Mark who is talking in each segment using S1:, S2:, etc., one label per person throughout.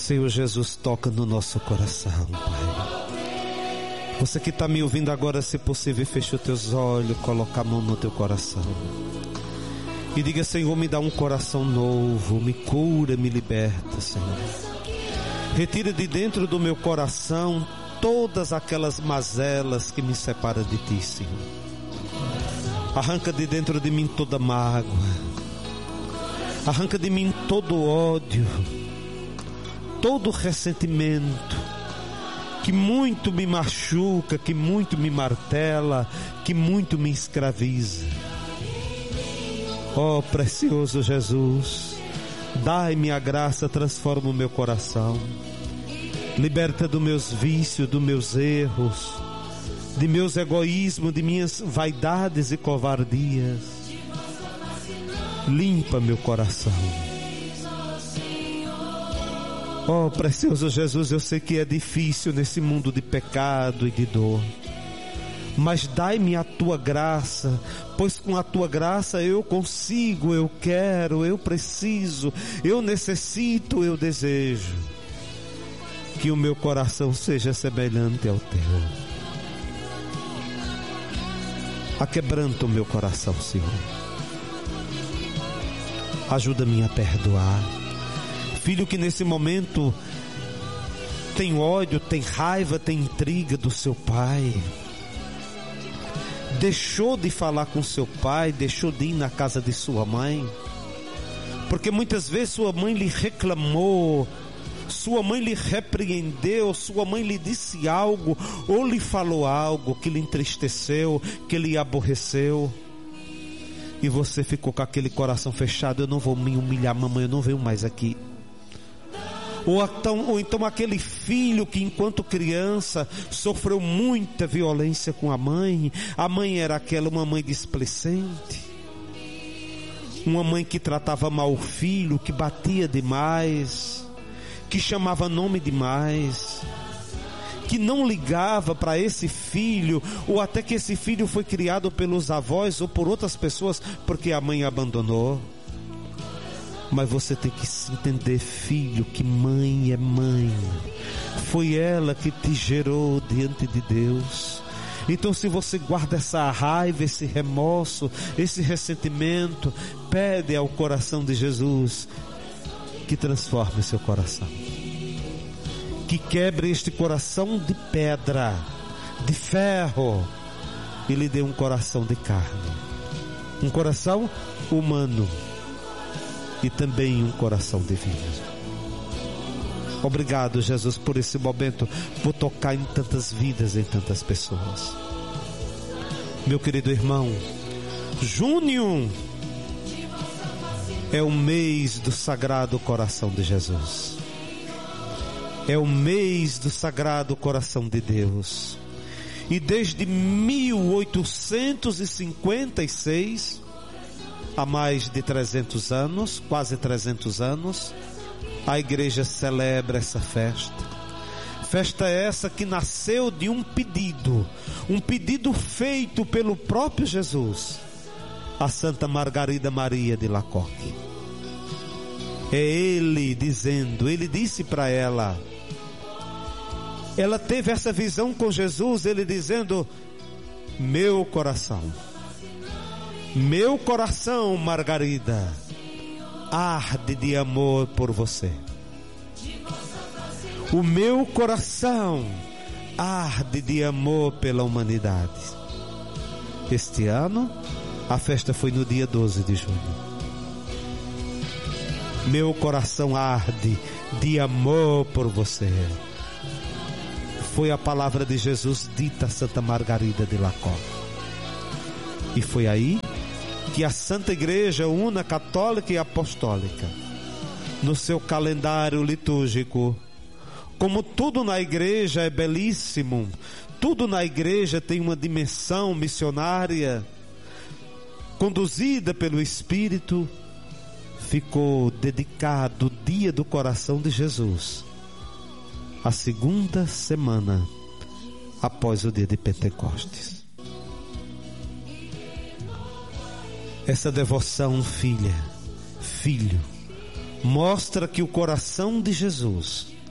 S1: Senhor Jesus, toca no nosso coração, Pai. Você que está me ouvindo agora, se possível, fecha os teus olhos, coloca a mão no teu coração e diga: Senhor, me dá um coração novo, me cura, me liberta, Senhor. Retira de dentro do meu coração todas aquelas mazelas que me separam de Ti, Senhor. Arranca de dentro de mim toda mágoa, arranca de mim todo ódio, todo ressentimento que muito me machuca, que muito me martela, que muito me escraviza. Oh, precioso Jesus, dai-me a graça, transforma o meu coração, liberta dos meus vícios, dos meus erros, de meus egoísmos, de minhas vaidades e covardias. Limpa meu coração. Oh, precioso Jesus, eu sei que é difícil nesse mundo de pecado e de dor, mas dai-me a Tua graça, pois com a Tua graça eu consigo, eu quero, eu preciso, eu necessito, eu desejo que o meu coração seja semelhante ao Teu. Aquebranta o meu coração, Senhor. Ajuda-me a perdoar. Filho que nesse momento tem ódio, tem raiva, tem intriga do seu pai, deixou de falar com seu pai, deixou de ir na casa de sua mãe, porque muitas vezes sua mãe lhe reclamou, sua mãe lhe repreendeu, sua mãe lhe disse algo, ou lhe falou algo que lhe entristeceu, que lhe aborreceu, e você ficou com aquele coração fechado: eu não vou me humilhar, mamãe, eu não venho mais aqui. Ou então aquele filho que enquanto criança sofreu muita violência com a mãe era aquela uma mãe displicente, uma mãe que tratava mal o filho, que batia demais, que chamava nome demais, que não ligava para esse filho, ou até que esse filho foi criado pelos avós ou por outras pessoas porque a mãe abandonou. Mas você tem que entender, filho, que mãe é mãe. Foi ela que te gerou diante de Deus. Então, se você guarda essa raiva, esse remorso, esse ressentimento, pede ao coração de Jesus que transforme seu coração, que quebre este coração de pedra, de ferro, e lhe dê um coração de carne, um coração humano e também um coração divino. Obrigado, Jesus, por esse momento, por tocar em tantas vidas, em tantas pessoas. Meu querido irmão, junho é o mês do Sagrado Coração de Jesus, é o mês do Sagrado Coração de Deus, e desde 1856, há mais de 300 anos, quase 300 anos, a igreja celebra essa festa. Festa essa que nasceu de um pedido feito pelo próprio Jesus a Santa Margarida Maria de Lacoque. É ele dizendo, ele disse para ela, ela teve essa visão com Jesus, ele dizendo: meu coração, Margarida, arde de amor por você. O meu coração arde de amor pela humanidade. Este ano, a festa foi no dia 12 de junho. Meu coração arde de amor por você. Foi a palavra de Jesus dita a Santa Margarida de Lacoque. E foi aí que a Santa Igreja Una, Católica e Apostólica, no seu calendário litúrgico, como tudo na igreja é belíssimo, tudo na igreja tem uma dimensão missionária, conduzida pelo Espírito, ficou dedicado o dia do coração de Jesus, a segunda semana após o dia de Pentecostes. Essa devoção, filha, filho, mostra que o coração de Jesus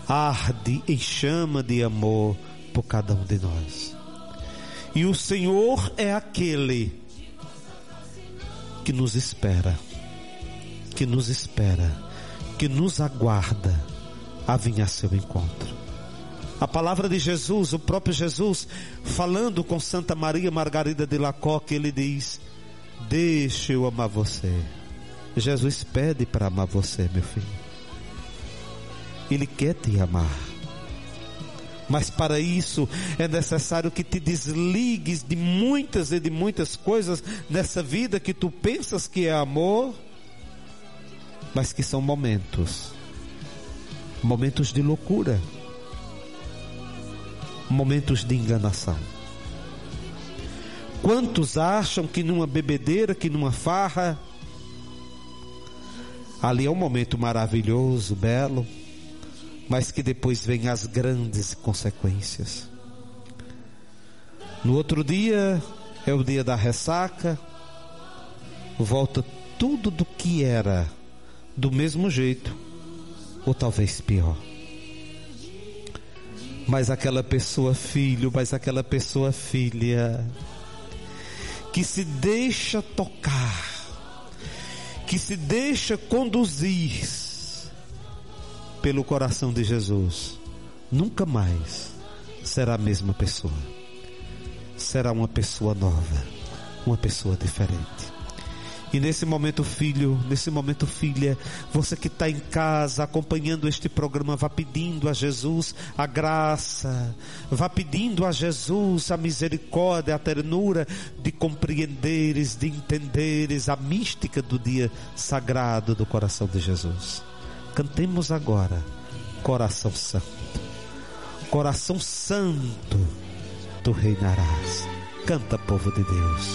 S1: arde em chama de amor por cada um de nós. E o Senhor é aquele que nos espera, que nos aguarda a vir a seu encontro. A palavra de Jesus, o próprio Jesus, falando com Santa Maria Margarida de Alacoque, ele diz: deixa eu amar você. Jesus pede para amar você, meu filho. Ele quer te amar. Mas para isso é necessário que te desligues de muitas coisas nessa vida que tu pensas que é amor, mas que são momentos de loucura, momentos de enganação. Quantos acham que numa bebedeira, que numa farra, ali é um momento maravilhoso, belo, mas que depois vem as grandes consequências. No outro dia é o dia da ressaca, volta tudo do que era, do mesmo jeito, ou talvez pior. Mas aquela pessoa filho, mas aquela pessoa filha, que se deixa tocar, que se deixa conduzir pelo coração de Jesus, nunca mais será a mesma pessoa. Será uma pessoa nova, uma pessoa diferente. E nesse momento, filho, nesse momento, filha, você que está em casa acompanhando este programa, vá pedindo a Jesus a graça, vá pedindo a Jesus a misericórdia, a ternura de compreenderes, de entenderes a mística do dia sagrado do coração de Jesus. Cantemos agora, coração santo, tu reinarás. Canta, povo de Deus.